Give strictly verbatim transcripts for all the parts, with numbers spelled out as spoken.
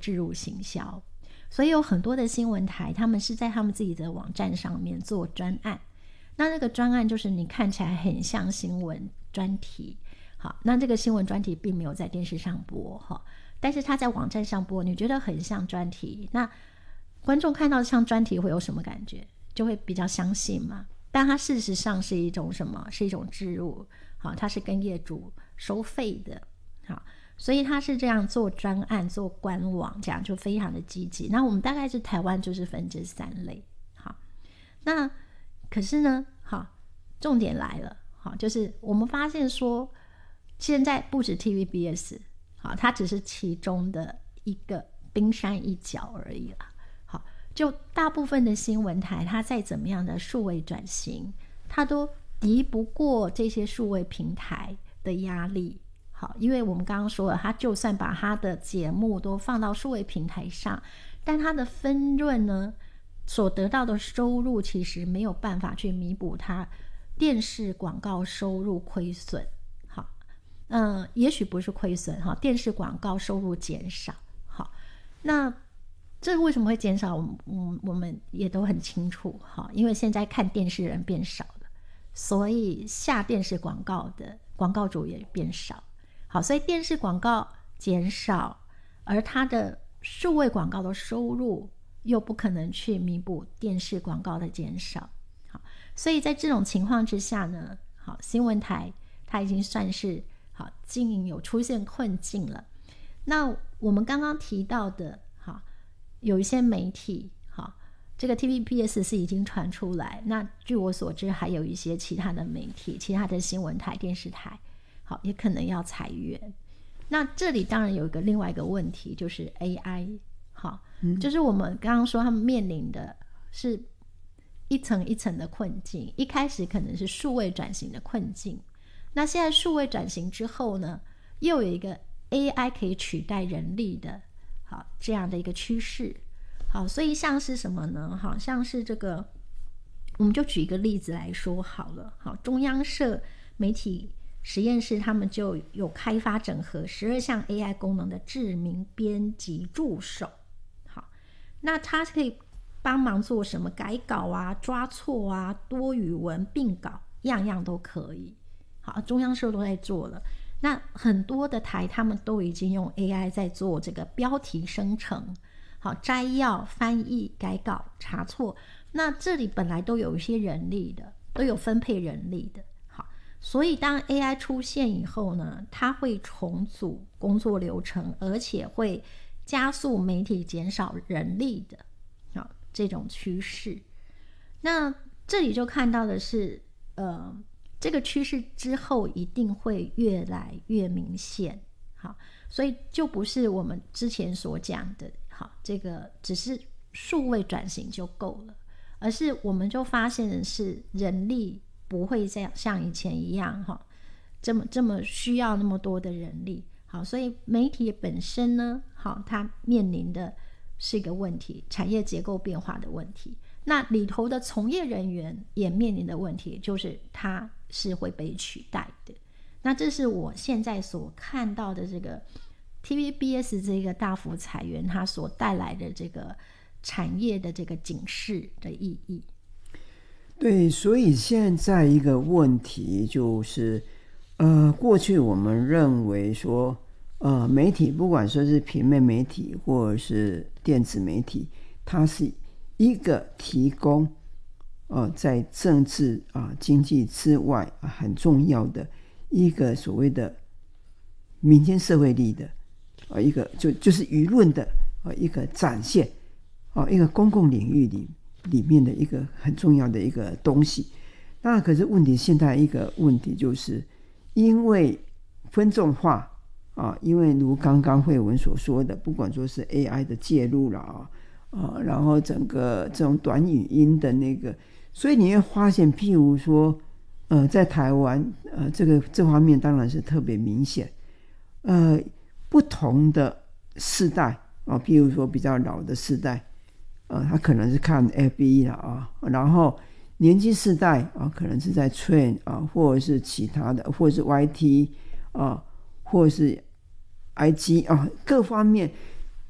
置入行销，所以有很多的新闻台他们是在他们自己的网站上面做专案，那那个专案就是你看起来很像新闻专题，好，那这个新闻专题并没有在电视上播，但是他在网站上播，你觉得很像专题，那观众看到像专题会有什么感觉？就会比较相信嘛。但它事实上是一种什么？是一种置入，好，它是跟业主收费的，好，所以它是这样做专案、做官网，这样就非常的积极。那我们大概是台湾就是分这三类，好，那可是呢，好，重点来了，好，就是我们发现说，现在不止 T V B S， 好，它只是其中的一个冰山一角而已啦。好，就大部分的新闻台，它再怎么样的数位转型，它都敌不过这些数位平台的压力。好，因为我们刚刚说了，它就算把它的节目都放到数位平台上，但它的分润呢，所得到的收入其实没有办法去弥补它电视广告收入亏损。好，嗯，也许不是亏损哈，电视广告收入减少。好，那这为什么会减少？我们我们也都很清楚哈，因为现在看电视人变少了，所以下电视广告的广告主也变少。好，所以电视广告减少，而它的数位广告的收入又不可能去弥补电视广告的减少。好，所以在这种情况之下呢，好，新闻台它已经算是好经营有出现困境了。那我们刚刚提到的，好，有一些媒体，好，这个 T V B S 是已经传出来，那据我所知还有一些其他的媒体，其他的新闻台、电视台，好，也可能要裁员。那这里当然有一个另外一个问题，就是 A I， 好，嗯，就是我们刚刚说他们面临的是一层一层的困境，一开始可能是数位转型的困境，那现在数位转型之后呢，又有一个 A I 可以取代人力的，好，这样的一个趋势。好，所以像是什么呢？好像是这个，我们就举一个例子来说好了。好，中央社媒体实验室他们就有开发整合十二项 A I 功能的智明编辑助手。好，那它可以帮忙做什么？改稿啊、抓错啊、多语文并稿，样样都可以。好，中央社都在做了。那很多的台他们都已经用 A I 在做这个标题生成，好，摘要、翻译、改稿、查错。那这里本来都有一些人力的，都有分配人力的。好，所以当 A I 出现以后呢，它会重组工作流程，而且会加速媒体减少人力的，好，这种趋势。那这里就看到的是，呃。这个趋势之后一定会越来越明显，好，所以就不是我们之前所讲的，好，这个只是数位转型就够了，而是我们就发现的是人力不会再像以前一样，哈，这么这么需要那么多的人力，好，所以媒体本身呢，好，它面临的是一个问题，产业结构变化的问题。那里头的从业人员也面临的问题，就是它是会被取代的。那这是我现在所看到的这个 T V B S 这个大幅裁员它所带来的这个产业的这个警示的意义。 对，所以现在一个问题就是呃，过去我们认为说呃，媒体不管说是平面媒体或者是电子媒体，它是一个提供呃在政治啊、呃、经济之外、呃、很重要的一个所谓的民间社会力的呃一个就就是舆论的呃一个展现啊、呃、一个公共领域里里面的一个很重要的一个东西。那可是问题现在一个问题就是因为分众化啊，因为如刚刚慧文所说的，不管说是 A I 的介入了啊。啊，然后整个这种短语音的那个，所以你会发现，譬如说，呃，在台湾，呃，这个这方面当然是特别明显。呃，不同的世代啊，譬如说比较老的世代，呃，他可能是看 F B 了啊，然后年轻世代啊，可能是在 Train 啊，或者是其他的，或者是 Y T 啊，或者是 I G 啊，各方面。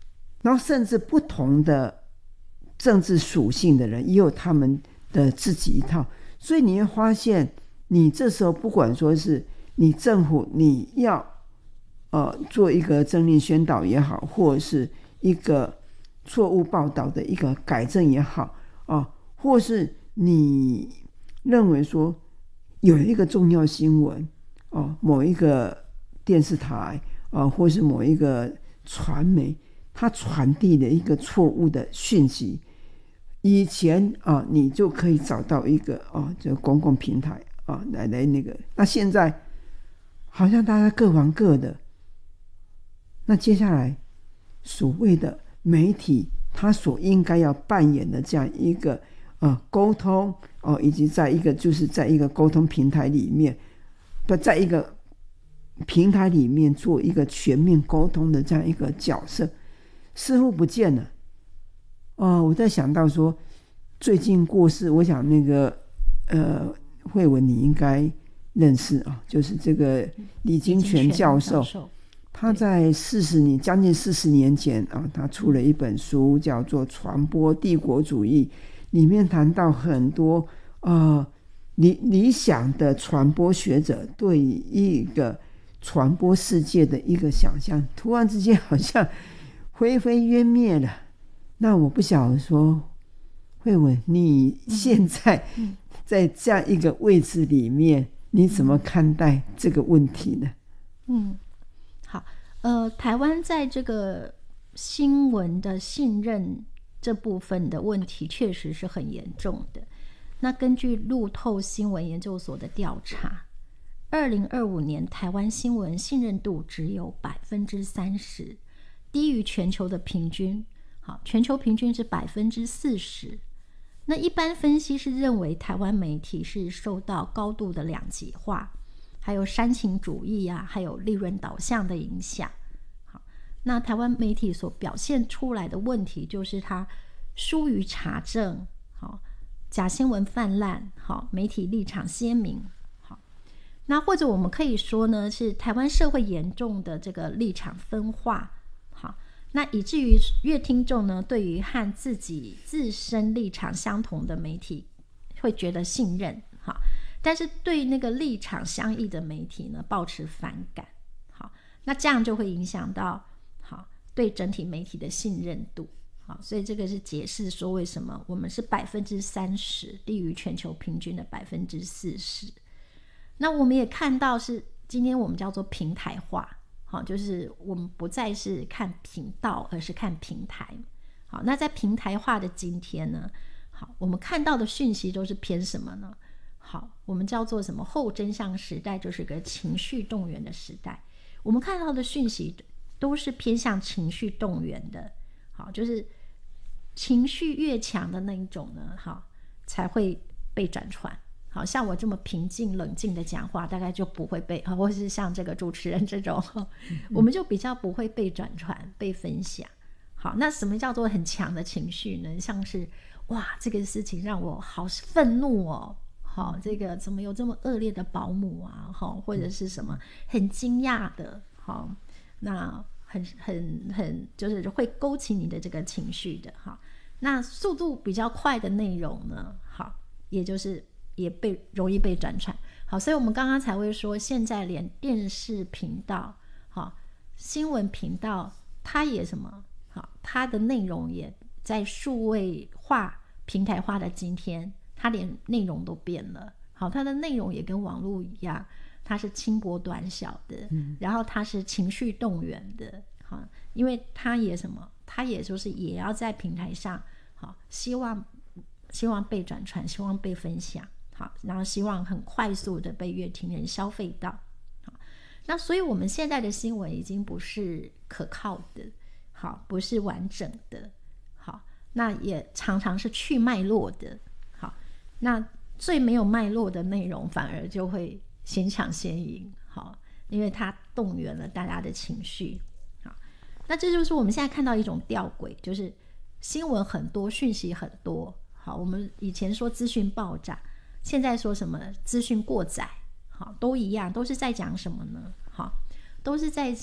然后甚至不同的政治属性的人也有他们的自己一套，所以你会发现，你这时候不管说是你政府你要呃做一个政令宣导也好，或者是一个错误报道的一个改正也好啊、呃，或是你认为说有一个重要新闻哦、呃，某一个电视台啊、呃，或是某一个传媒，它传递了一个错误的讯息。以前啊，你就可以找到一个啊，这个公共平台啊，来来那个。那现在好像大家各忙各的。那接下来所谓的媒体，它所应该要扮演的这样一个啊沟通哦、啊，以及在一个就是在一个沟通平台里面，不在一个平台里面做一个全面沟通的这样一个角色，似乎不见了。哦，我在想到说，最近过世，我想那个呃，慧文你应该认识啊，就是这个李金泉教授，教授他在四十年将近四十年前啊，他出了一本书，叫做《传播帝国主义》，里面谈到很多呃理理想的传播学者对一个传播世界的一个想象，突然之间好像灰飞烟灭了。那我不晓得说，慧文，你现在在这样一个位置里面，你怎么看待这个问题呢？ 嗯，好，呃，台湾在这个新闻的信任这部分的问题，确实是很严重的。那根据路透新闻研究所的调查，二零二五年台湾新闻信任度只有百分之三十，低于全球的平均。好，全球平均是百分之四十。那一般分析是认为台湾媒体是受到高度的两极化，还有煽情主义啊，还有利润导向的影响。好，那台湾媒体所表现出来的问题就是它疏于查证，好，假新闻泛滥，好，媒体立场鲜明。好，那或者我们可以说呢，是台湾社会严重的这个立场分化。好，那以至于乐听众呢，对于和自己自身立场相同的媒体会觉得信任，好，但是对那个立场相异的媒体呢，抱持反感。好，那这样就会影响到好对整体媒体的信任度。好，所以这个是解释说为什么我们是百分之三十，低于全球平均的百分之四十。那我们也看到是今天我们叫做平台化。好，就是我们不再是看频道，而是看平台。好，那在平台化的今天呢，好，我们看到的讯息都是偏什么呢？好，我们叫做什么后真相时代，就是个情绪动员的时代。我们看到的讯息都是偏向情绪动员的。好，就是情绪越强的那一种呢，好，才会被转传。好像我这么平静冷静的讲话，大概就不会被，或是像这个主持人这种，我们就比较不会被转传被分享。好，那什么叫做很强的情绪呢？像是哇，这个事情让我好愤怒哦，好，这个怎么有这么恶劣的保姆啊，好，或者是什么很惊讶的，好，那很很很就是会勾起你的这个情绪的。好，那速度比较快的内容呢，好，也就是也被容易被转传。好，所以我们刚刚才会说，现在连电视频道、好新闻频道，它也什么好，它的内容也在数位化、平台化的今天，它连内容都变了。好，它的内容也跟网络一样，它是轻薄短小的，嗯、然后它是情绪动员的。好，因为它也什么，它也就是也要在平台上，好，希望希望被转传，希望被分享。好，然后希望很快速的被乐听人消费到。好，那所以我们现在的新闻已经不是可靠的，好，不是完整的，好，那也常常是去脉络的。好，那最没有脉络的内容反而就会先抢先赢。好，因为它动员了大家的情绪。好，那这就是我们现在看到一种吊诡，就是新闻很多，讯息很多。好，我们以前说资讯爆炸，现在说什么资讯过载，好，都一样，都是在讲什么呢？好，都是在讲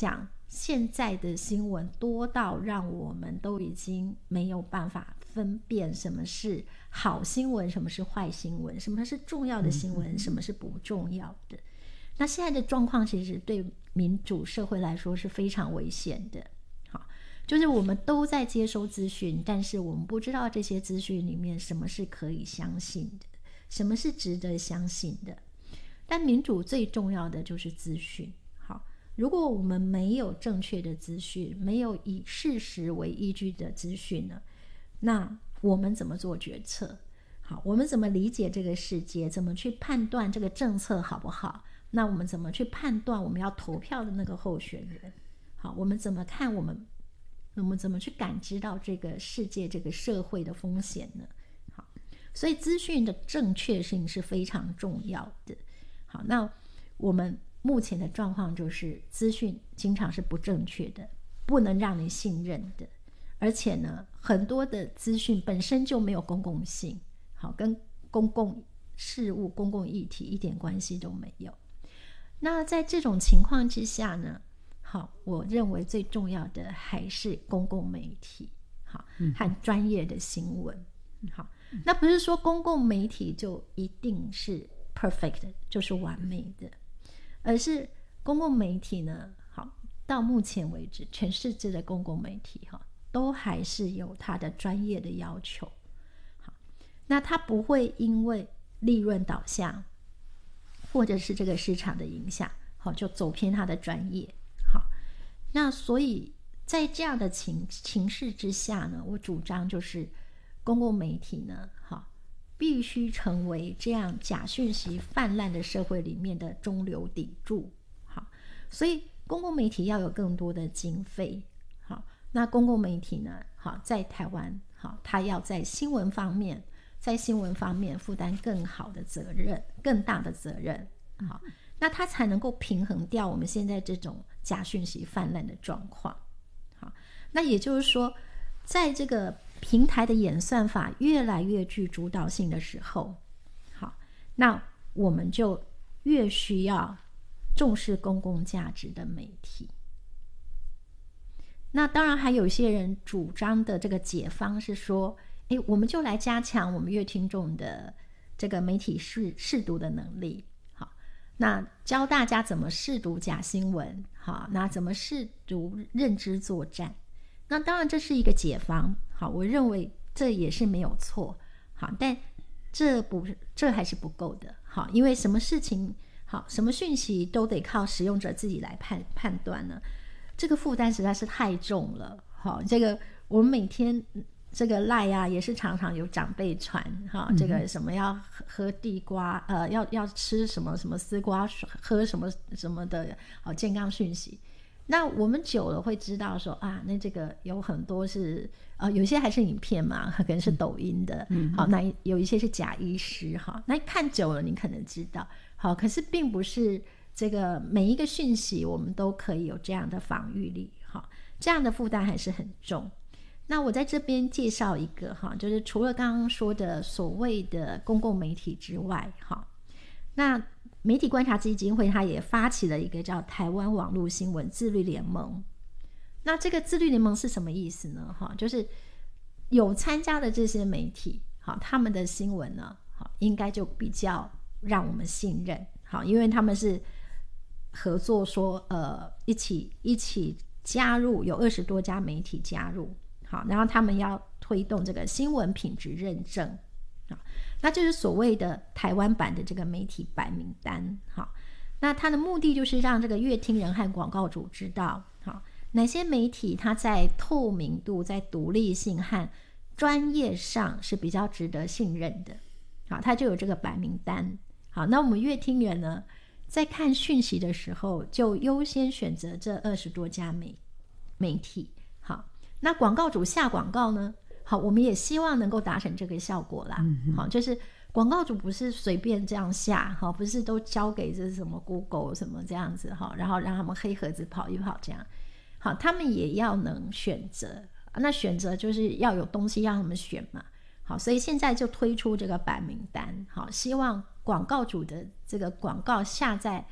现在的新闻多到让我们都已经没有办法分辨什么是好新闻，什么是坏新闻，什么是重要的新闻，什么是不重要的。那现在的状况其实对民主社会来说是非常危险的。好，就是我们都在接收资讯，但是我们不知道这些资讯里面什么是可以相信的，什么是值得相信的。但民主最重要的就是资讯。好，如果我们没有正确的资讯，没有以事实为依据的资讯呢，那我们怎么做决策？好，我们怎么理解这个世界？怎么去判断这个政策好不好？那我们怎么去判断我们要投票的那个候选人？好，我们怎么看我们我们怎么去感知到这个世界这个社会的风险呢？好，所以资讯的正确性是非常重要的。好，那我们目前的状况就是资讯经常是不正确的，不能让你信任的，而且呢，很多的资讯本身就没有公共性，好，跟公共事务、公共议题一点关系都没有。那在这种情况之下呢，好，我认为最重要的还是公共媒体，好，和专业的新闻。好，那不是说公共媒体就一定是perfect 就是完美的，而是公共媒体呢，好，到目前为止全世界的公共媒体哈，都还是有它的专业的要求。好，那它不会因为利润导向或者是这个市场的影响，好，就走偏它的专业。好，那所以在这样的情情势之下呢，我主张就是公共媒体呢，好，必须成为这样假讯息泛滥的社会里面的中流砥柱。好，所以公共媒体要有更多的经费。好，那公共媒体呢，好，在台湾，好，它要在新闻方面在新闻方面负担更好的责任，更大的责任。好，那它才能够平衡掉我们现在这种假讯息泛滥的状况。好，那也就是说，在这个平台的演算法越来越具主导性的时候，好，那我们就越需要重视公共价值的媒体。那当然还有一些人主张的这个解方是说，诶，我们就来加强我们乐听众的这个媒体识识读的能力。好，那教大家怎么识读假新闻，好，那怎么识读认知作战。那当然这是一个解方，好，我认为这也是没有错，好，但这不这还是不够的，好，因为什么事情好，什么讯息都得靠使用者自己来判判断呢，这个负担实在是太重了。好，这个我们每天这个赖啊，也是常常有长辈传哈，这个什么要喝地瓜，呃，要要吃什么什么丝瓜，喝什么什么的，好，健康讯息。那我们久了会知道说啊，那这个有很多是呃，有些还是影片嘛，可能是抖音的，嗯、好，那有一些是假医师哈，那看久了你可能知道，好，可是并不是这个每一个讯息我们都可以有这样的防御力，好，这样的负担还是很重。那我在这边介绍一个哈，就是除了刚刚说的所谓的公共媒体之外，哈，那媒体观察基金会它也发起了一个叫台湾网络新闻自律联盟。那这个自律联盟是什么意思呢？哈，就是有参加的这些媒体，好，他们的新闻呢，好，应该就比较让我们信任，好，因为他们是合作说，呃，一起一起加入，有二十多家媒体加入，好，然后他们要推动这个新闻品质认证。那就是所谓的台湾版的这个媒体白名单。好，那它的目的就是让这个乐听人和广告主知道，好，哪些媒体它在透明度、在独立性和专业上是比较值得信任的。好，它就有这个白名单。好，那我们乐听人呢，在看讯息的时候就优先选择这二十多家媒媒体。好，那广告主下广告呢，好，我们也希望能够达成这个效果啦。嗯、好，就是广告主不是随便这样下，好，不是都交给这什么 Google 什么这样子，好，然后让他们黑盒子跑一跑这样。好，他们也要能选择，那选择就是要有东西让他们选嘛。好，所以现在就推出这个白名单，好，希望广告主的这个广告下在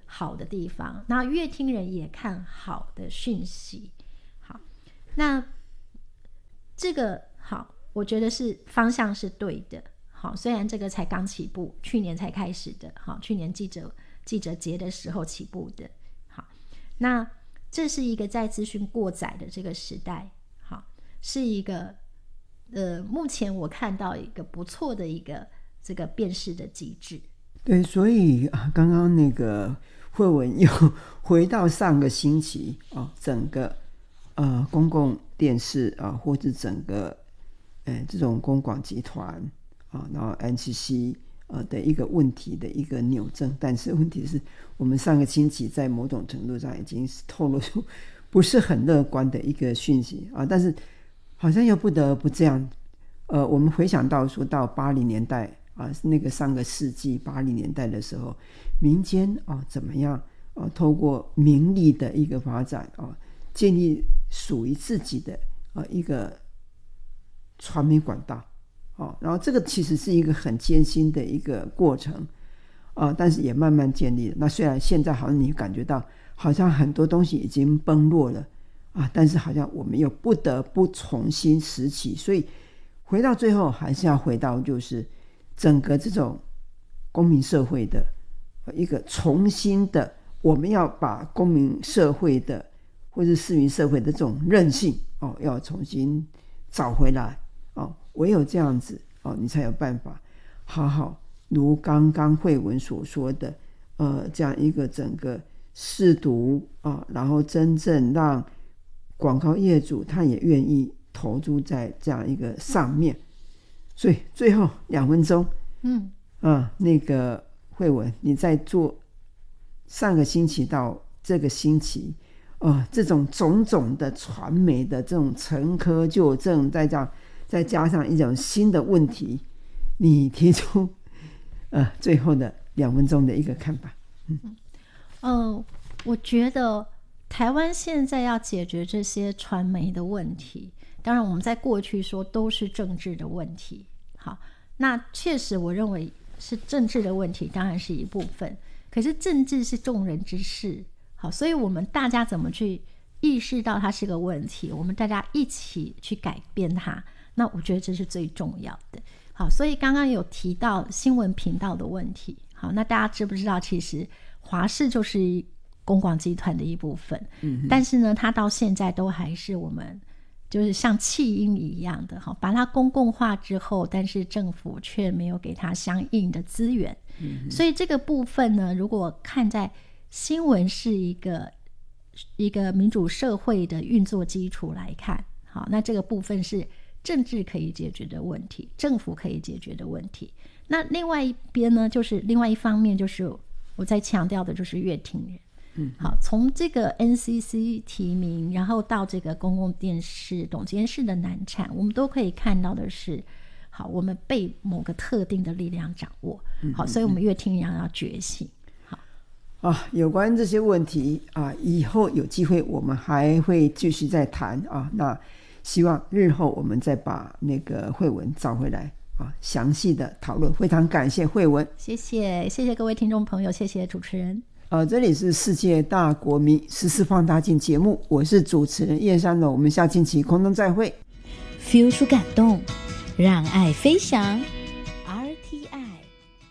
好的地方，那乐听人也看好的讯息。好，那这个好，我觉得是方向是对的。好，虽然这个才刚起步，去年才开始的，好，去年记者记者节的时候起步的。好，那这是一个在资讯过载的这个时代，好，是一个呃，目前我看到一个不错的一个这个辨识的机制。 对，所以啊，刚刚那个慧文又回到上个星期啊，整个呃公共电视啊，或者整个呃这种公广集团啊，然后 N C C 呃的一个问题的一个扭正，但是问题是我们上个星期在某种程度上已经是透露出不是很乐观的一个讯息啊，但是好像又不得不这样。呃，我们回想到说到八零年代啊，那个上个世纪八零年代的时候，民间啊怎么样啊，透过民力的一个发展啊，建立属于自己的啊一个传媒管道。哦，然后这个其实是一个很艰辛的一个过程啊，但是也慢慢建立了。那虽然现在好像你感觉到好像很多东西已经崩落了啊，但是好像我们又不得不重新拾起，所以回到最后还是要回到就是整个这种公民社会的一个重新的，我们要把公民社会的或是市民社会的这种韧性哦，要重新找回来哦。唯有这样子哦，你才有办法好好如刚刚慧文所说的呃，这样一个整个试读啊，然后真正让广告业主他也愿意投注在这样一个上面。所以最后两分钟嗯啊，那个慧文你在做上个星期到这个星期呃，这种种种的传媒的这种沉疴旧症，再这样再加上一种新的问题，你提出呃最后的两分钟的一个看法。嗯， 呃，我觉得台湾现在要解决这些传媒的问题，当然我们在过去说都是政治的问题。好，那确实我认为是政治的问题，当然是一部分。可是政治是众人之事，好，所以我们大家怎么去意识到它是个问题，我们大家一起去改变它。那我觉得这是最重要的。好，所以刚刚有提到新闻频道的问题。好，那大家知不知道其实华视就是公广集团的一部分，嗯，但是呢它到现在都还是我们就是像弃婴一样的，好，把它公共化之后，但是政府却没有给它相应的资源，嗯，所以这个部分呢，如果看在新闻是一个一个民主社会的运作基础来看，好，那这个部分是政治可以解决的问题，政府可以解决的问题。那另外一边呢，就是另外一方面，就是我在强调的就是乐听人。嗯，好，从这个 N C C 提名，然后到这个公共电视董监事的难产，我们都可以看到的是，好，我们被某个特定的力量掌握。好，所以我们乐听人要觉醒。好啊，有关这些问题啊，以后有机会我们还会继续再谈啊。那希望日后我们再把那个慧文找回来啊，详细的讨论。非常感谢慧文， 谢谢，谢谢各位听众朋友，谢谢主持人。 呃，这里是世界大国民时事放大镜节目，我是主持人叶珊柔，我们下星期空中再会。 feel 出感动，让爱飞翔。R T I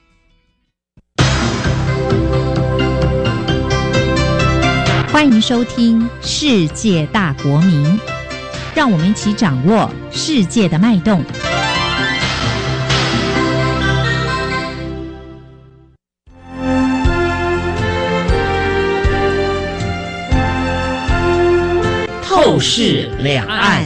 欢迎收听世界大国民，让我们一起掌握世界的脉动。透视两岸，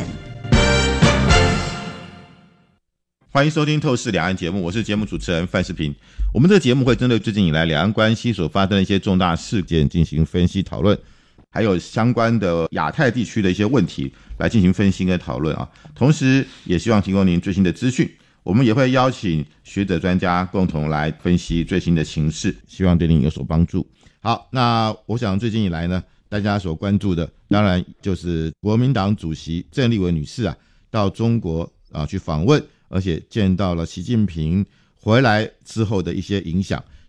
欢迎收听透视两岸节目，我是节目主持人范世平。我们这个节目会针对最近以来两岸关系所发生的一些重大事件进行分析讨论，还有相关的亚太地区的一些问题来进行分析跟讨论啊。同时也希望提供您最新的资讯，我们也会邀请学者专家共同来分析最新的情势，希望对您有所帮助。好，那我想最近以来呢，大家所关注的当然就是国民党主席郑丽文女士啊，到中国啊去访问，而且见到了习近平回来之后的一些影响。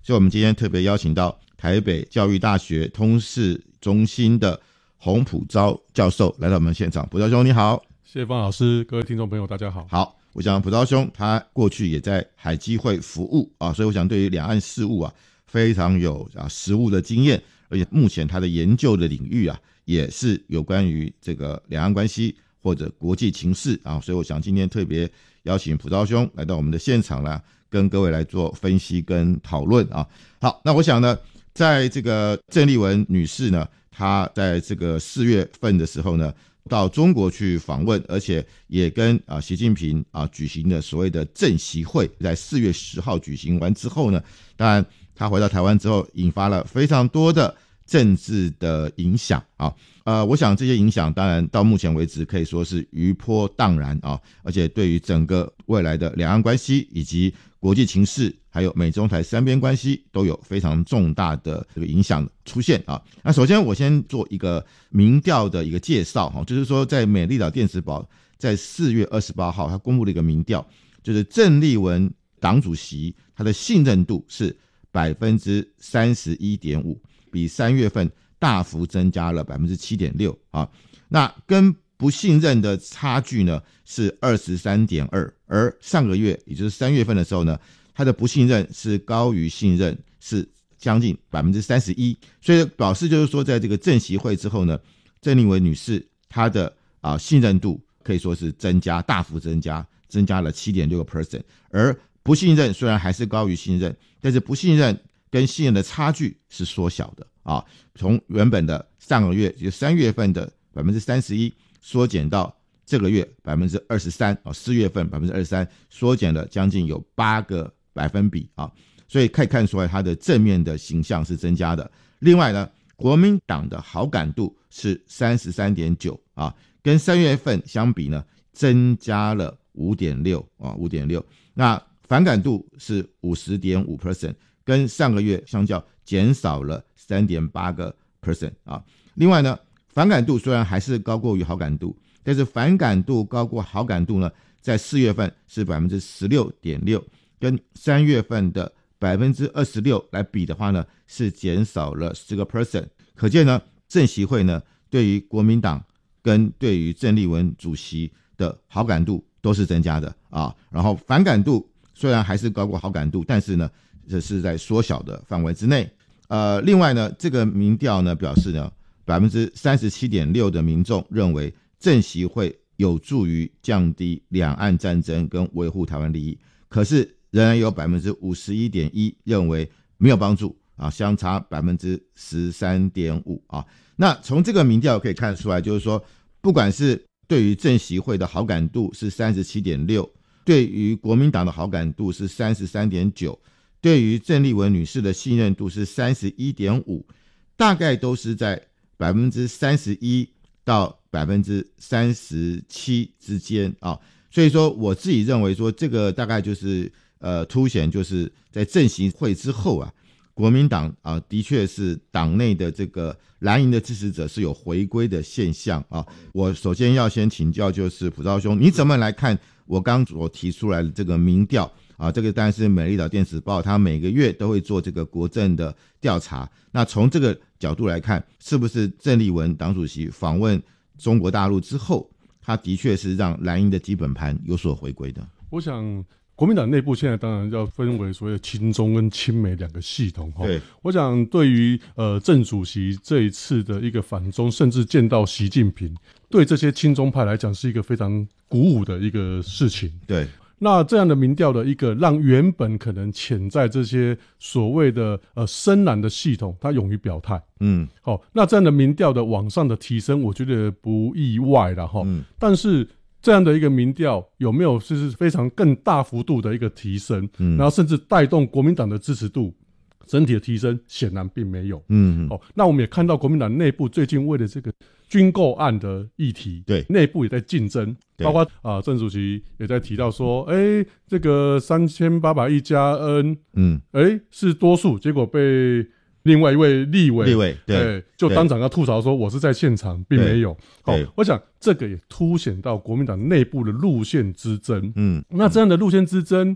所以我们今天特别邀请到台北教育大学通识中心的洪普昭教授来到我们现场。普昭兄你好。 谢谢方老师，各位听众朋友大家好。 好，我想普昭兄他过去也在海基会服务啊，所以我想对于两岸事务啊非常有啊实务的经验，而且目前他的研究的领域啊也是有关于这个两岸关系或者国际情势啊，所以我想今天特别邀请普昭兄来到我们的现场啦，跟各位来做分析跟讨论啊。好，那我想呢，在这个郑丽文女士呢，她在这个四月份的时候呢，到中国去访问，而且也跟啊习近平啊举行的所谓的政习会，在四月十号举行完之后呢，当然她回到台湾之后，引发了非常多的政治的影响啊。呃，我想这些影响当然到目前为止可以说是余波荡然啊，而且对于整个未来的两岸关系以及国际情势，还有美中台三边关系都有非常重大的这个影响出现啊。那首先我先做一个民调的一个介绍哈，就是说在美丽岛电子报在四月二十八号他公布了一个民调，就是郑丽文党主席他的信任度是百分之三十一点五，比三月份大幅增加了百分之七点六啊。那跟不信任的差距呢是二十三点二，而上个月也就是三月份的时候呢，他的不信任是高于信任，是将近百分之三十一，所以表示就是说，在这个政习会之后呢，郑丽文女士她的啊信任度可以说是增加，大幅增加，增加了七点六个 percent， 而不信任虽然还是高于信任，但是不信任跟信任的差距是缩小的啊，从原本的上个月就三月份的百分之三十一缩减到这个月百分之二十三啊，四月份百分之二十三，缩减了将近有八个百分比啊，所以可以看出来它的正面的形象是增加的。另外呢，国民党的好感度是 三十三点九 啊，跟三月份相比呢，增加了 五点六 啊 ，五点六。那反感度是 五十点五 percent， 跟上个月相较减少了 三点八个 percent 啊。另外呢，反感度虽然还是高过于好感度，但是反感度高过好感度呢，在四月份是 百分之十六点六， 跟三月份的 百分之二十六 来比的话呢，是减少了十个 percent。 可见呢，政习会呢对于国民党跟对于郑丽文主席的好感度都是增加的啊。然后反感度虽然还是高过好感度，但是呢，这是在缩小的范围之内。呃，另外呢，这个民调呢表示呢， 百分之三十七点六 的民众认为政习会有助于降低两岸战争跟维护台湾利益，可是仍然有 百分之五十一点一 认为没有帮助啊，相差 百分之十三点五 啊。那从这个民调可以看出来，就是说不管是对于政习会的好感度是 三十七点六， 对于国民党的好感度是 三十三点九， 对于郑丽文女士的信任度是 三十一点五， 大概都是在 百分之三十一 到 百分之三十七 之间啊。所以说我自己认为说，这个大概就是呃凸显就是在政习会之后啊，国民党啊的确是党内的这个蓝营的支持者是有回归的现象啊。我首先要先请教就是普昭兄，你怎么来看我刚所提出来的这个民调啊？这个当然是美丽岛电子报它每个月都会做这个国政的调查，那从这个角度来看，是不是郑丽文党主席访问中国大陆之后，他的确是让蓝营的基本盘有所回归的？ 我想国民党内部现在当然要分为所谓的亲中跟亲美两个系统。 对， 我想对于呃郑主席这一次的一个访中，甚至见到习近平，对这些亲中派来讲是一个非常鼓舞的一个事情。 对。 那这样的民调的一个让原本可能潜在这些所谓的呃深蓝的系统，它勇于表态，嗯，好、哦，那这样的民调的往上的提升，我觉得不意外啦齁、嗯。但是这样的一个民调有没有就是非常更大幅度的一个提升，嗯，然后甚至带动国民党的支持度整体的提升，显然并没有，嗯，好、哦，那我们也看到国民党内部最近为了这个军购案的议题，对，内部也在竞争。包括啊，郑主席也在提到说，哎、欸，这个三千八百亿加 N， 嗯，哎、欸、是多数，结果被另外一位立委，立委对、欸，就当场要吐槽说我是在现场，并没有。好、哦，我想这个也凸显到国民党内部的路线之争。嗯，那这样的路线之争，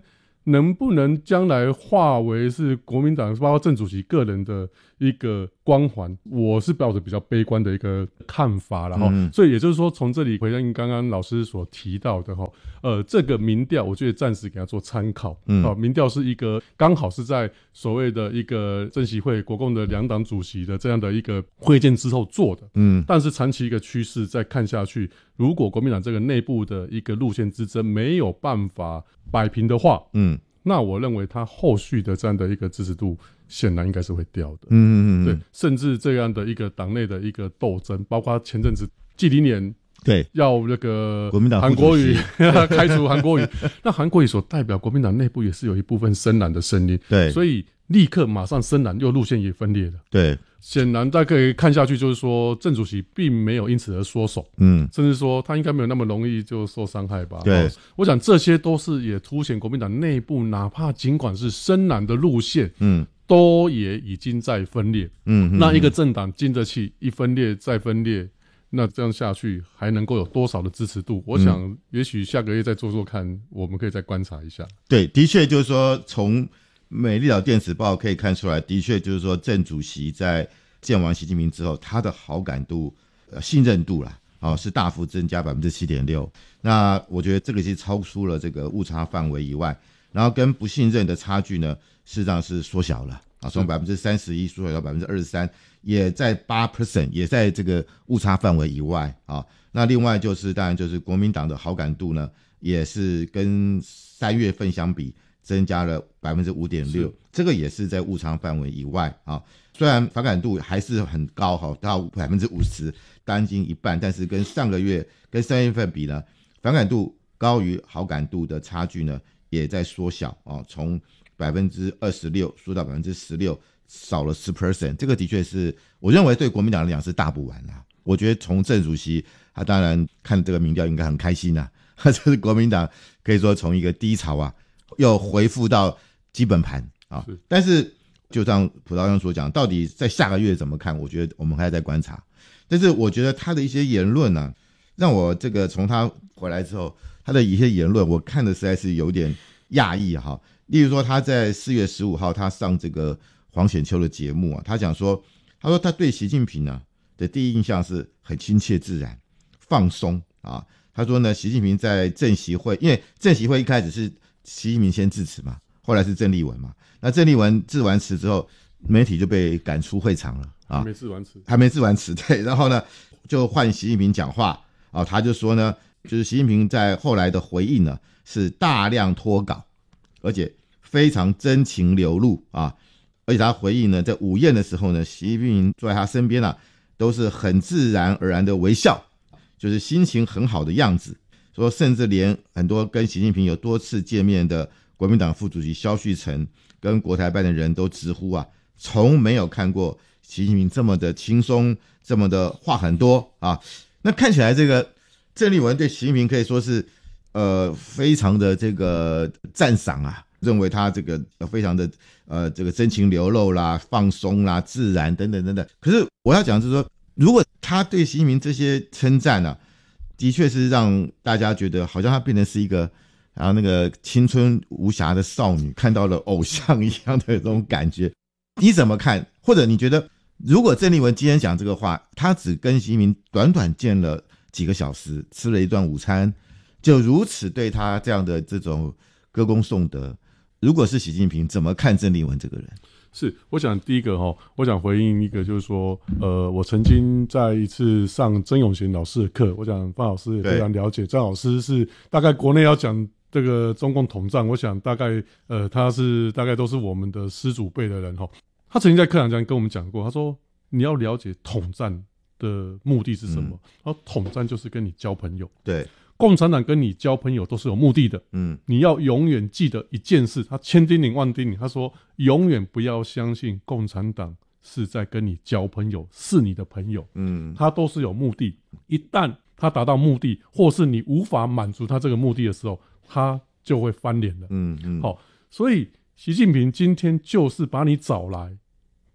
能不能将来化为是国民党包括郑主席个人的一个光环，我是抱着比较悲观的一个看法啦齁、嗯、所以也就是说从这里回应刚刚老师所提到的齁，呃，这个民调我觉得暂时给他做参考，嗯，好，民调是一个刚好是在所谓的一个政协会国共的两党主席的这样的一个会见之后做的，嗯，但是长期一个趋势再看下去，如果国民党这个内部的一个路线之争没有办法摆平的话，嗯，那我认为他后续的这样的一个支持度显然应该是会掉的，嗯嗯嗯，对，甚至这样的一个党内的一个斗争，包括前阵子季林年对要那个国民党韩国瑜开除韩国瑜，那韩国瑜所代表国民党内部也是有一部分深蓝的声音， 对， 所以立刻马上深蓝又路线也分裂了， 对， 显然大家可以看下去，就是说郑主席并没有因此而缩手，嗯，甚至说他应该没有那么容易就受伤害吧。 对， 我想这些都是也凸显国民党内部，哪怕尽管是深蓝的路线，嗯，都也已经在分裂，嗯，嗯，那一个政党经得起一分裂再分裂，那这样下去还能够有多少的支持度？我想也许下个月再做做看，我们可以再观察一下。 对，的确就是说从美丽岛电子报可以看出来，的确就是说郑主席在见完习近平之后，他的好感度、呃、信任度啦，哦，是大幅增加 百分之七点六。 那我觉得这个是超出了这个误差范围以外，然后跟不信任的差距呢事实上是缩小了啊，从 百分之三十一 缩小到 百分之二十三， 也在 百分之八， 也在这个误差范围以外啊。那另外就是当然就是国民党的好感度呢也是跟三月份相比增加了 百分之五点六， 这个也是在误差范围以外啊。虽然反感度还是很高哈，到 百分之五十， 将近一半，但是跟上个月跟三月份比呢，反感度高于好感度的差距呢也在缩小啊，从 百分之二十六 缩到 百分之十六， 少了 百分之十， 这个的确是我认为对国民党来讲是大补完啦。我觉得从郑主席他当然看这个民调应该很开心啊，这是国民党可以说从一个低潮啊又恢复到基本盘啊，但是就像葡萄牙所讲，到底在下个月怎么看，我觉得我们还要再观察。但是我觉得他的一些言论啊，让我这个从他回来之后他的一些言论我看的实在是有点讶异哈。例如说他在四月十五号他上这个黄显秋的节目啊，他讲说，他说他对习近平呢的第一印象是很亲切自然放松啊。他说呢，习近平在政协会，因为政协会一开始是习近平先致辞嘛，后来是郑丽文嘛，那郑丽文致完辞之后，媒体就被赶出会场了啊， 还没致完辞， 还没致完辞，对，然后呢就换习近平讲话啊，他就说呢，就是习近平在后来的回应呢是大量脱稿，而且非常真情流露啊，而且他回应呢，在午宴的时候呢，习近平坐在他身边啊，都是很自然而然的微笑，就是心情很好的样子。说甚至连很多跟习近平有多次见面的国民党副主席萧旭岑跟国台办的人都直呼啊，从没有看过习近平这么的轻松，这么的话很多啊。那看起来这个郑丽文对习近平可以说是呃非常的这个赞赏啊，认为他这个非常的呃这个真情流露啦、放松啦、自然等等等等。可是我要讲的是说，如果他对习近平这些称赞啊，的确是让大家觉得好像他变成是一个然后那个青春无瑕的少女看到了偶像一样的这种感觉。你怎么看？或者你觉得如果郑丽文今天讲这个话，他只跟习近平短短见了几个小时，吃了一段午餐，就如此对他这样的这种歌功颂德，如果是习近平怎么看郑丽文这个人？ 是，我想第一个齁，我想回应一个就是说，呃，我曾经在一次上曾永贤老师的课，我想范老师也非常了解，曾老师是大概国内要讲这个中共统战，我想大概呃他是大概都是我们的师祖辈的人齁。他曾经在课堂上跟我们讲过，他说你要了解统战的目的是什么，然后统战就是跟你交朋友， 对。 共产党跟你交朋友都是有目的的，嗯，你要永远记得一件事，他千叮咛万叮咛，他说永远不要相信共产党是在跟你交朋友，是你的朋友，嗯，他都是有目的，一旦他达到目的，或是你无法满足他这个目的的时候，他就会翻脸了，嗯嗯，好，所以习近平今天就是把你找来，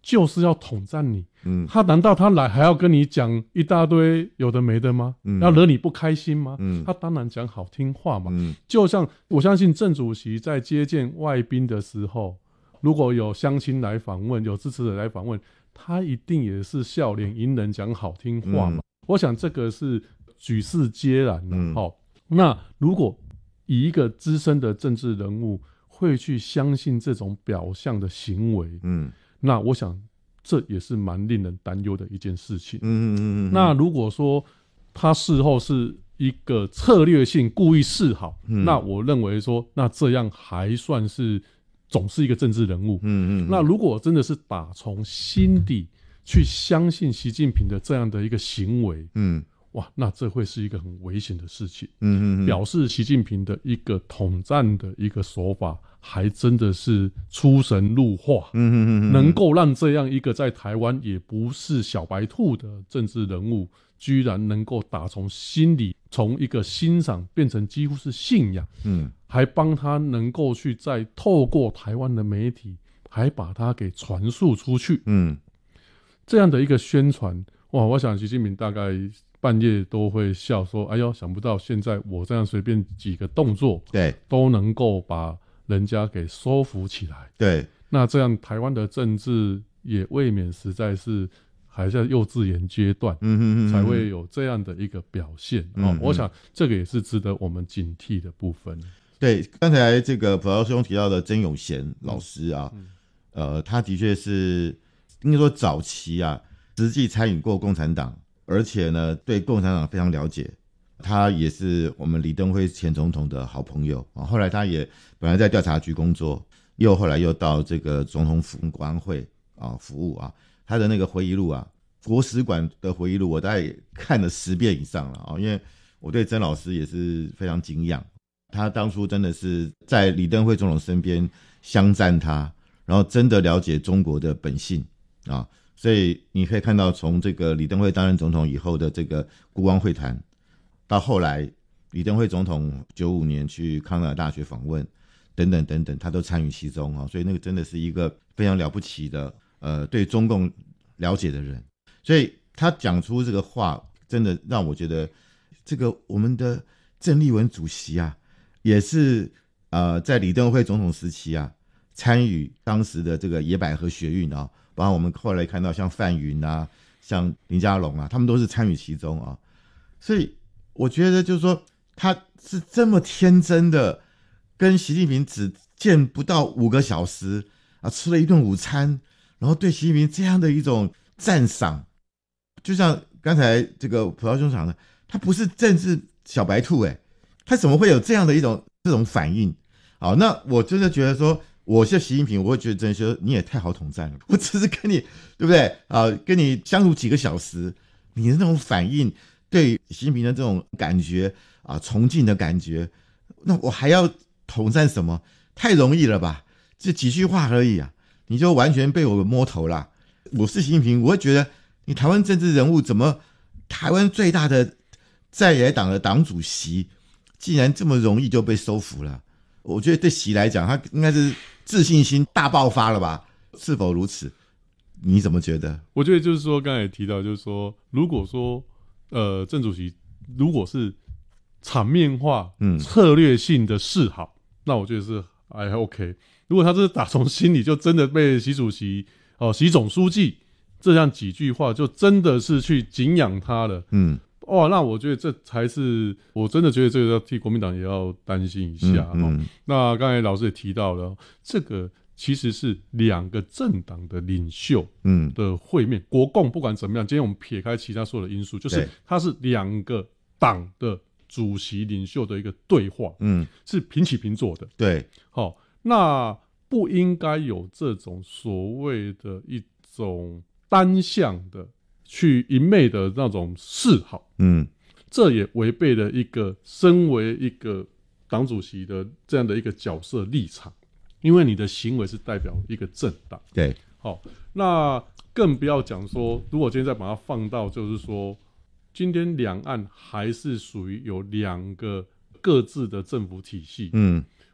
就是要统战你。 嗯， 他难道他来还要跟你讲一大堆有的没的吗？嗯，要惹你不开心吗？嗯，他当然讲好听话嘛。嗯，就像我相信郑主席在接见外宾的时候，如果有乡亲来访问，有支持者来访问，他一定也是笑脸迎人，讲好听话嘛。嗯，我想这个是举世皆然的。嗯，好，那如果以一个资深的政治人物会去相信这种表象的行为，嗯，那我想这也是蛮令人担忧的一件事情。嗯嗯嗯。那如果说他事后是一个策略性故意示好，嗯，那我认为说，那这样还算是总是一个政治人物。嗯嗯。那如果真的是打从心底去相信习近平的这样的一个行为，嗯，哇，那这会是一个很危险的事情。嗯嗯嗯。表示习近平的一个统战的一个手法，还真的是出神入化。嗯嗯嗯。能够让这样一个在台湾也不是小白兔的政治人物，居然能够打从心里，从一个欣赏变成几乎是信仰。嗯。还帮他能够去再透过台湾的媒体，还把它给传述出去。嗯。这样的一个宣传，哇，我想习近平大概半夜都会笑说：“哎呦，想不到现在我这样随便几个动作，对，都能够把人家给收服起来。”对，那这样台湾的政治也未免实在是还在幼稚园阶段，嗯哼哼，才会有这样的一个表现。嗯哦，我想这个也是值得我们警惕的部分。 对，刚才这个朴教兄提到的曾永贤老师啊，嗯嗯、呃，他的确是应该说早期啊，实际参与过共产党。而且呢，对共产党非常了解，他也是我们李登辉前总统的好朋友啊。后来他也本来在调查局工作，又后来又到这个总统府国安会啊服务啊。他的那个回忆录啊，国史馆的回忆录，我大概看了十遍以上了啊。因为我对曾老师也是非常敬仰，他当初真的是在李登辉总统身边相赞他，然后真的了解中国的本性啊。所以你可以看到，从这个李登辉担任总统以后的这个国安会谈，到后来李登辉总统九五年去康奈尔大学访问，等等等等，他都参与其中啊。所以那个真的是一个非常了不起的，呃，对中共了解的人。所以他讲出这个话，真的让我觉得，这个我们的郑丽文主席啊，也是呃在李登辉总统时期啊，参与当时的这个野百合学运啊。包括我们后来看到像范云啊，像林佳龙啊，他们都是参与其中啊。所以我觉得就是说，他是这么天真的，跟习近平只见不到五个小时啊，吃了一顿午餐，然后对习近平这样的一种赞赏，就像刚才这个朴教兄讲的，他不是政治小白兔哎，他怎么会有这样的一种这种反应？好，那我真的觉得说。我是习近平，我会觉得真说你也太好统战了。我只是跟你，对不对啊？跟你相处几个小时，你的那种反应，对习近平的这种感觉啊，崇敬的感觉，那我还要统战什么？太容易了吧？这几句话而已啊，你就完全被我摸头了。我是习近平，我会觉得你台湾政治人物怎么，台湾最大的在野党的党主席，竟然这么容易就被收服了？我觉得对习来讲，他应该是自信心大爆发了吧？是否如此？你怎么觉得？ 我觉得就是说，刚才也提到，就是说，如果说呃，郑主席如果是场面化、嗯、策略性的示好，那我觉得是还 OK。如果他是打从心里就真的被习主席哦、呃、习总书记这样几句话，就真的是去敬仰他了，嗯。哇，那我觉得这才是我真的觉得这个要替国民党也要担心一下。嗯嗯、那刚才老师也提到了，这个其实是两个政党的领袖的会面。嗯、国共不管怎么样，今天我们撇开其他所有的因素，就是它是两个党的主席领袖的一个对话，嗯，是平起平坐的。对，好、哦，那不应该有这种所谓的一种单向的。去一昧的那种示好，嗯，这也违背了一个身为一个党主席的这样的一个角色立场，因为你的行为是代表一个政党，对，好，那更不要讲说，如果今天再把它放到，就是说，今天两岸还是属于有两个各自的政府体系，嗯，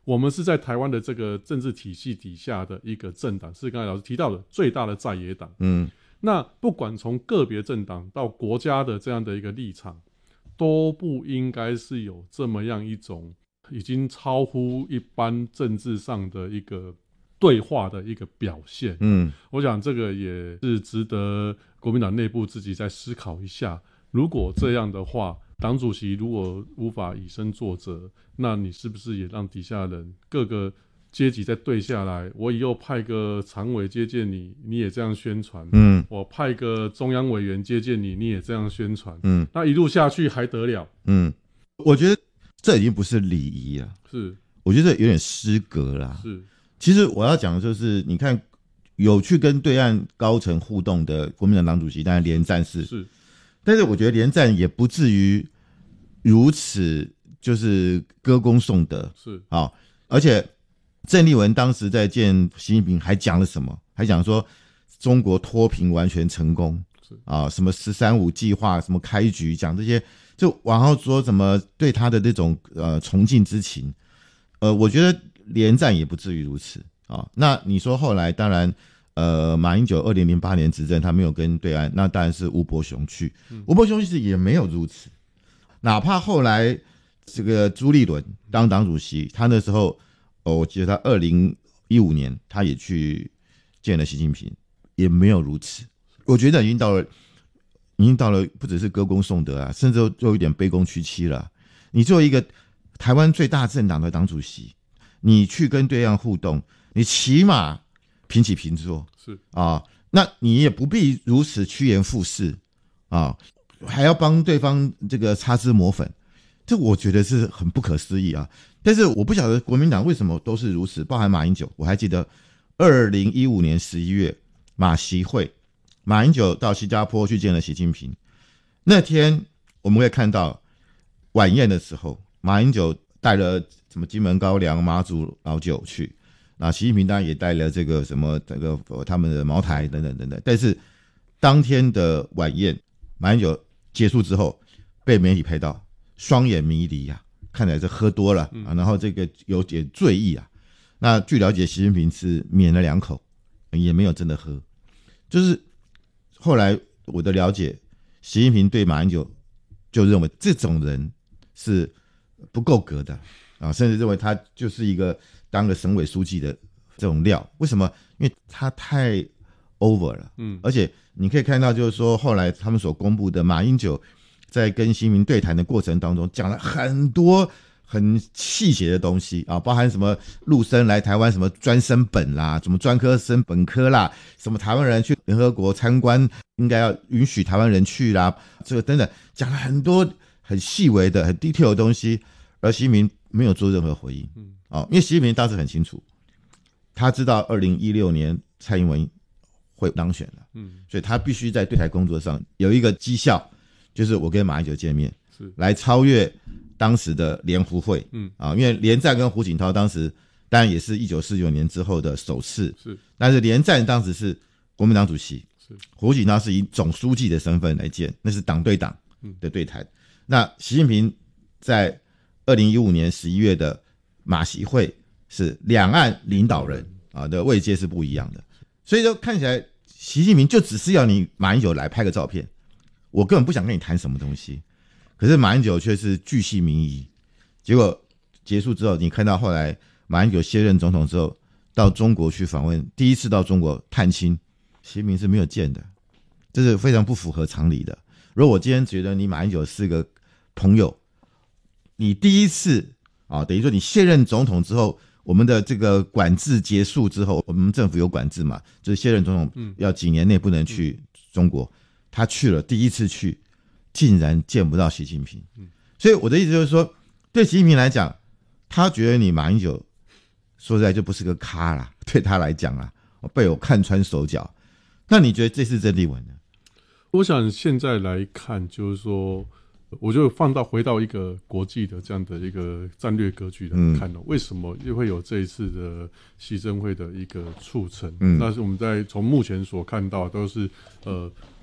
我们是在台湾的这个政治体系底下的一个政党，是刚才老师提到的最大的在野党。嗯，那不管从个别政党到国家的这样的一个立场，都不应该是有这么样一种已经超乎一般政治上的一个对话的一个表现。嗯，我想这个也是值得国民党内部自己再思考一下。如果这样的话，党主席如果无法以身作则，那你是不是也让底下人各个阶级再对下来？我以后派个常委接见你，你也这样宣传。嗯，我派个中央委员接见你，你也这样宣传。嗯，那一路下去还得了？ 嗯，我觉得这已经不是礼仪了， 是， 我觉得有点失格了。 是， 其实我要讲的就是，你看有去跟对岸高层互动的国民党党主席，当然连战是是。但是我觉得连战也不至于如此，就是歌功颂德是啊、哦。而且郑丽文当时在见习近平还讲了什么？还讲说中国脱贫完全成功啊、哦，什么十三五计划，什么开局，讲这些，就然后说什么对他的那种呃崇敬之情。呃，我觉得连战也不至于如此啊、哦。那你说后来当然。呃，马英九二零零八年执政，他没有跟对岸，那当然是吴伯雄去。嗯、吴伯雄其实也没有如此，哪怕后来这个朱立伦当党主席，他那时候，哦，我记得他二零一五年他也去见了习近平，也没有如此。我觉得已经到了，已经到了不只是歌功颂德啊，甚至就有一点卑躬屈膝了。你作为一个台湾最大政党的党主席，你去跟对岸互动，你起码平起平坐是啊，那你也不必如此趋炎附势啊，还要帮对方这个擦脂抹粉，这我觉得是很不可思议啊。但是我不晓得国民党为什么都是如此，包含马英九，我还记得二零一五年十一月马习会，马英九到新加坡去见了习近平，那天我们会看到晚宴的时候，马英九带了什么金门高粱、马祖老酒去。那习近平当然也带了这个什么这个他们的茅台等等等等，但是当天的晚宴，马英九结束之后，被媒体拍到双眼迷离啊，看起来是喝多了啊，然后这个有点醉意啊。那据了解，习近平是抿了两口，也没有真的喝。就是后来我的了解，习近平对马英九就认为这种人是不够格的啊，甚至认为他就是一个当个省委书记的这种料。为什么？因为他太 over 了，嗯，而且你可以看到，就是说后来他们所公布的马英九在跟习近平对谈的过程当中，讲了很多很细节的东西啊，包含什么陆生来台湾什么专升本啦，什么专科升本科啦，什么台湾人去联合国参观应该要允许台湾人去啦，这个等等，讲了很多很细微的很 detail 的东西。而习近平没有做任何回应，嗯，哦，因为习近平当时很清楚，他知道二零一六年蔡英文会当选的，嗯，所以他必须在对台工作上有一个绩效，就是我跟马英九见面，是来超越当时的联胡会，嗯，啊，因为连战跟胡锦涛当时当然也是一九四九年之后的首次，是，但是连战当时是国民党主席，是，胡锦涛是以总书记的身份来见，那是党对党的对谈，嗯，那习近平在二零一五年十一月的马习会是两岸领导人啊的位阶是不一样的，所以就看起来习近平就只是要你马英九来拍个照片，我根本不想跟你谈什么东西，可是马英九却是巨细靡遗。结果结束之后，你看到后来马英九卸任总统之后到中国去访问，第一次到中国探亲，习近平是没有见的，这是非常不符合常理的。如果我今天觉得你马英九是个朋友，你第一次啊，等于说你卸任总统之后，我们的这个管制结束之后，我们政府有管制嘛，就是卸任总统要几年内不能去中国，他去了，第一次去，竟然见不到习近平。所以我的意思就是说，对习近平来讲，他觉得你马英九说实在就不是个咖啦，对他来讲啦，被我看穿手脚。那你觉得这次郑丽文呢？ 我想现在来看，就是说。我就放到回到一个国际的这样的一个战略格局来看哦，嗯，为什么又会有这一次的习珍会的一个促成？嗯，那是我们在从目前所看到都是呃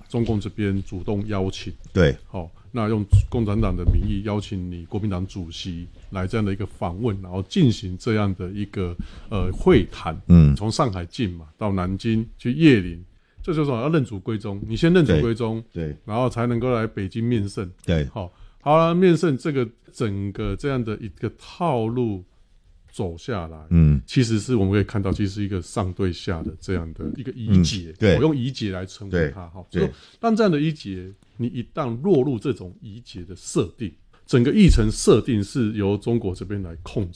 中共这边主动邀请， 对， 好、哦，那用共产党的名义邀请你国民党主席来这样的一个访问，然后进行这样的一个呃会谈，嗯，从上海进嘛，到南京去谒陵，这就是要认祖归宗，你先认祖归宗， 对，对， 然后才能够来北京面圣， 对， 好、哦，好了，面圣这个整个这样的一个套路走下来，嗯，其实是我们可以看到，其实是一个上对下的这样的一个仪节，嗯、对，我用仪节来称呼它，哈，就说当这样的仪节，你一旦落入这种仪节的设定，整个议程设定是由中国这边来控制。